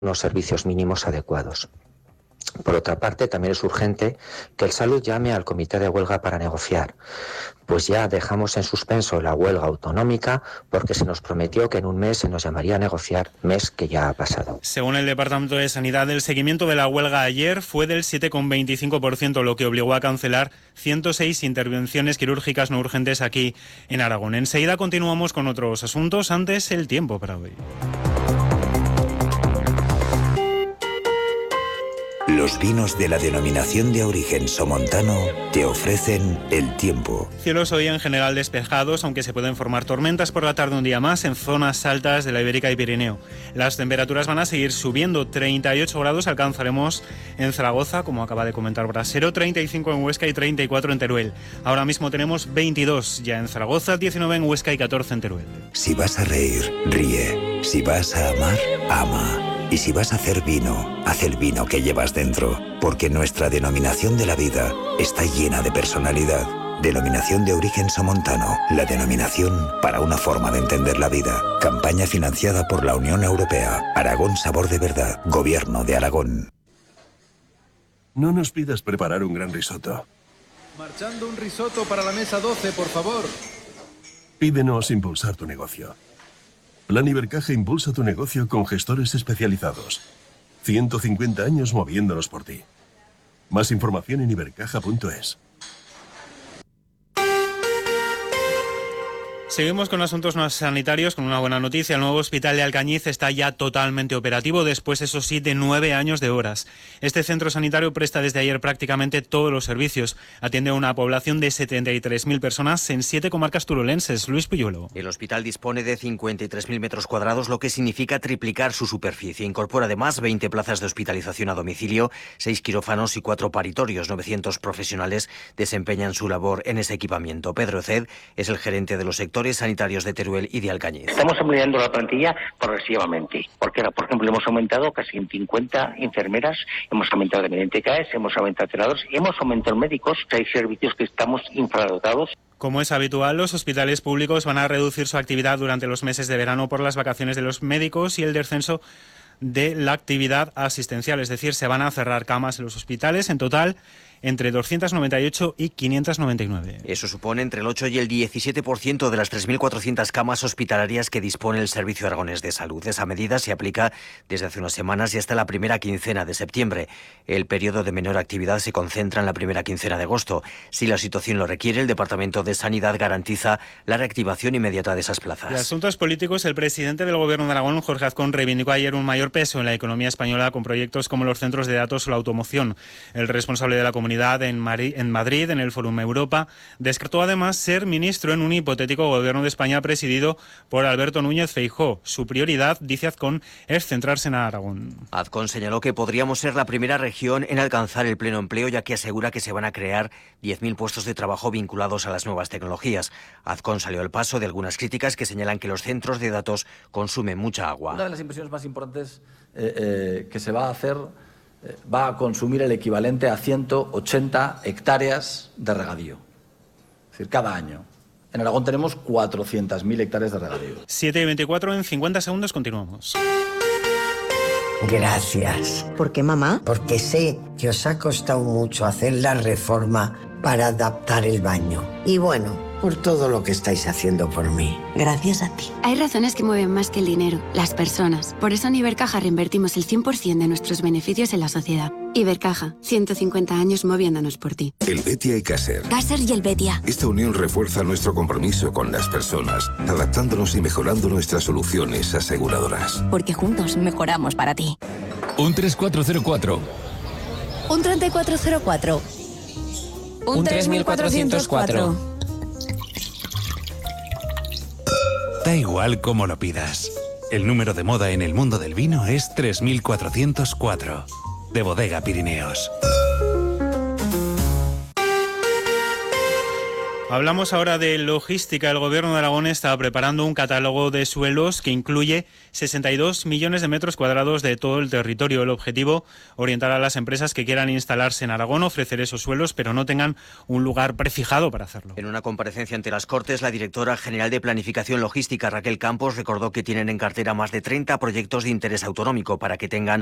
unos servicios mínimos adecuados. Por otra parte, también es urgente que el Salud llame al comité de huelga para negociar, pues ya dejamos en suspenso la huelga autonómica porque se nos prometió que en un mes se nos llamaría a negociar, mes que ya ha pasado. Según el Departamento de Sanidad, el seguimiento de la huelga ayer fue del 7,25%, lo que obligó a cancelar 106 intervenciones quirúrgicas no urgentes aquí en Aragón. Enseguida continuamos con otros asuntos, antes el tiempo para hoy. Los vinos de la denominación de origen somontano te ofrecen el tiempo. Cielos hoy en general despejados, aunque se pueden formar tormentas por la tarde un día más en zonas altas de la Ibérica y Pirineo. Las temperaturas van a seguir subiendo, 38 grados alcanzaremos en Zaragoza, como acaba de comentar Brasero, 35 en Huesca y 34 en Teruel. Ahora mismo tenemos 22 ya en Zaragoza, 19 en Huesca y 14 en Teruel. Si vas a reír, ríe. Si vas a amar, ama. Y si vas a hacer vino, haz el vino que llevas dentro, porque nuestra denominación de la vida está llena de personalidad. Denominación de origen somontano, la denominación para una forma de entender la vida. Campaña financiada por la Unión Europea. Aragón Sabor de Verdad. Gobierno de Aragón. No nos pidas preparar un gran risotto. Marchando un risotto para la mesa 12, por favor. Pídenos impulsar tu negocio. Plan Ibercaja impulsa tu negocio con gestores especializados. 150 años moviéndonos por ti. Más información en ibercaja.es. Seguimos con asuntos más sanitarios, con una buena noticia. El nuevo hospital de Alcañiz está ya totalmente operativo, después, eso sí, de 9 años de horas. Este centro sanitario presta desde ayer prácticamente todos los servicios. Atiende a una población de 73.000 personas en 7 comarcas turolenses. Luis Puyuelo. El hospital dispone de 53.000 metros cuadrados, lo que significa triplicar su superficie. Incorpora además 20 plazas de hospitalización a domicilio, 6 quirófanos y 4 paritorios. 900 profesionales desempeñan su labor en ese equipamiento. Pedro Ced es el gerente de los sectores sanitarios de Teruel y de Alcañiz. Estamos ampliando la plantilla progresivamente, porque por ejemplo hemos aumentado casi en 50 enfermeras, hemos aumentado también en TKS, hemos aumentado celadores, hemos aumentado médicos. Hay servicios que estamos infradotados. Como es habitual, los hospitales públicos van a reducir su actividad durante los meses de verano por las vacaciones de los médicos y el descenso de la actividad asistencial, es decir, se van a cerrar camas en los hospitales, en total entre 298 y 599. Eso supone entre el 8 y el 17% de las 3.400 camas hospitalarias que dispone el Servicio Aragonés de Salud. Esa medida se aplica desde hace unas semanas y hasta la primera quincena de septiembre. El periodo de menor actividad se concentra en la primera quincena de agosto. Si la situación lo requiere, el Departamento de Sanidad garantiza la reactivación inmediata de esas plazas. De asuntos políticos, el presidente del Gobierno de Aragón, Jorge Azcón, reivindicó ayer un mayor peso en la economía española con proyectos como los centros de datos o la automoción. El responsable de la comunidad en Madrid, en el Fórum Europa, descartó además ser ministro en un hipotético Gobierno de España presidido por Alberto Núñez Feijóo. Su prioridad, dice Azcón, es centrarse en Aragón. Azcón señaló que podríamos ser la primera región en alcanzar el pleno empleo, ya que asegura que se van a crear 10.000 puestos de trabajo vinculados a las nuevas tecnologías. Azcón salió al paso de algunas críticas que señalan que los centros de datos consumen mucha agua. Una de las inversiones más importantes que se va a hacer va a consumir el equivalente a 180 hectáreas de regadío. Es decir, cada año. En Aragón tenemos 400.000 hectáreas de regadío. 7:24, en 50 segundos continuamos. Gracias. ¿Por qué, mamá? Porque sé que os ha costado mucho hacer la reforma para adaptar el baño. Y bueno, por todo lo que estáis haciendo por mí. Gracias a ti. Hay razones que mueven más que el dinero, las personas. Por eso en Ibercaja reinvertimos el 100% de nuestros beneficios en la sociedad. Ibercaja, 150 años moviéndonos por ti. El Betia y Caser. Caser y el Betia. Esta unión refuerza nuestro compromiso con las personas, adaptándonos y mejorando nuestras soluciones aseguradoras. Porque juntos mejoramos para ti. Un 3404. Un 3404. Un 3404. Da igual cómo lo pidas. El número de moda en el mundo del vino es 3404. De Bodega Pirineos. Hablamos ahora de logística. El Gobierno de Aragón está preparando un catálogo de suelos que incluye 62 millones de metros cuadrados de todo el territorio. El objetivo, orientar a las empresas que quieran instalarse en Aragón, ofrecer esos suelos, pero no tengan un lugar prefijado para hacerlo. En una comparecencia ante las Cortes, la directora general de Planificación Logística, Raquel Campos, recordó que tienen en cartera más de 30 proyectos de interés autonómico para que tengan